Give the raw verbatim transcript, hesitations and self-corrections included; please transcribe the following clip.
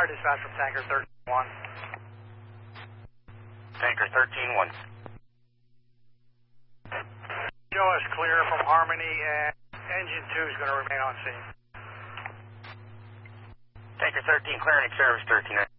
Fire dispatch from Tanker thirteen one. Tanker thirteen one. Show us clear from Harmony, and engine two is going to remain on scene. Tanker thirteen, clearing service thirteen nine.